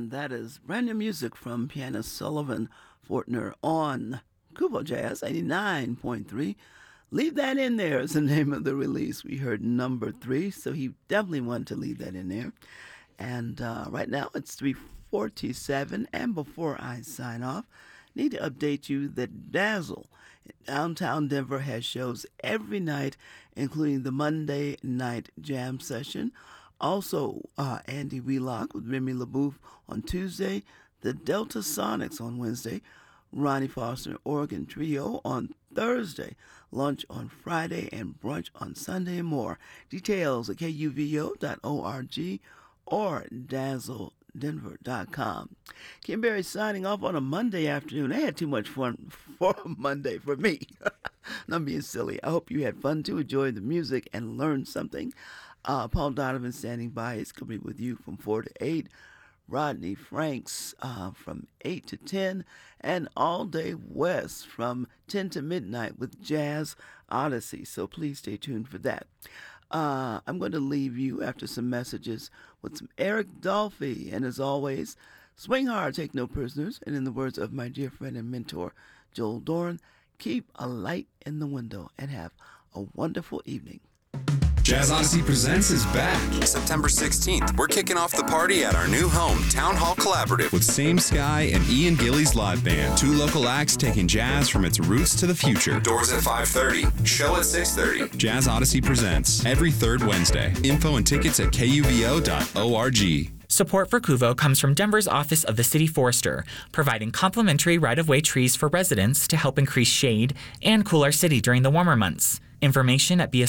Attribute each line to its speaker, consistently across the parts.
Speaker 1: That is brand new music from pianist Sullivan Fortner on Kubo Jazz 89.3. Leave That In There is the name of the release. We heard number 3, so he definitely wanted to leave that in there. And right now it's 3:47. And before I sign off, need to update you that Dazzle in downtown Denver has shows every night, including the Monday night jam session. Also, Andy Wheelock with Remy LaBouffe on Tuesday, the Delta Sonics on Wednesday, Ronnie Foster Organ Trio on Thursday, lunch on Friday, and brunch on Sunday, and more. Details at kuvo.org or dazzledenver.com. Kim Berry signing off on a Monday afternoon. I had too much fun for a Monday for me. I'm being silly. I hope you had fun too, enjoyed the music, and learned something. Paul Donovan standing by. He's going to be with you from 4 to 8. Rodney Franks from 8 to 10. And All Day West from 10 to midnight with Jazz Odyssey. So please stay tuned for that. I'm going to leave you after some messages with some Eric Dolphy. And as always, swing hard, take no prisoners. And in the words of my dear friend and mentor, Joel Doran, keep a light in the window and have a wonderful evening.
Speaker 2: Jazz Odyssey Presents is back.
Speaker 3: September 16th, we're kicking off the party at our new home, Town Hall Collaborative.
Speaker 2: With Same Sky and Ian Gillies Live Band. 2 local acts taking jazz from its roots to the future.
Speaker 3: Doors at 5:30. Show at 6:30.
Speaker 2: Jazz Odyssey Presents every third Wednesday. Info and tickets at kuvo.org.
Speaker 4: Support for Kuvo comes from Denver's Office of the City Forester, providing complimentary right-of-way trees for residents to help increase shade and cool our city during the warmer months. Information at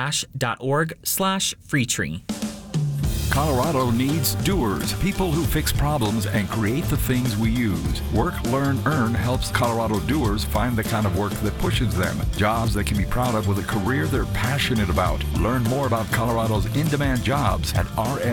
Speaker 4: beasmartash.org/freetree.
Speaker 5: Colorado needs doers, people who fix problems and create the things we use. Work, Learn, Earn helps Colorado doers find the kind of work that pushes them. Jobs they can be proud of with a career they're passionate about. Learn more about Colorado's in-demand jobs at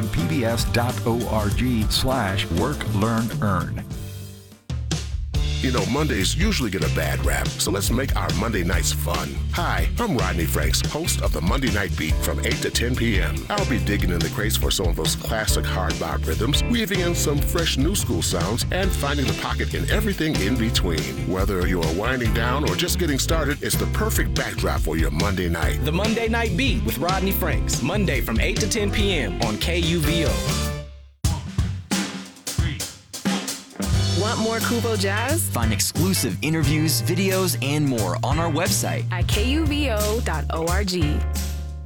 Speaker 5: rmpbs.org/work, learn, earn.
Speaker 6: You know, Mondays usually get a bad rap, so let's make our Monday nights fun. Hi, I'm Rodney Franks, host of the Monday Night Beat from 8 to 10 p.m. I'll be digging in the crates for some of those classic hard bop rhythms, weaving in some fresh new school sounds, and finding the pocket in everything in between. Whether you're winding down or just getting started, it's the perfect backdrop for your Monday night.
Speaker 7: The Monday Night Beat with Rodney Franks, Monday from 8 to 10 p.m. on KUVO.
Speaker 8: Want more Kubo Jazz?
Speaker 9: Find exclusive interviews, videos, and more on our website
Speaker 8: at kuvo.org.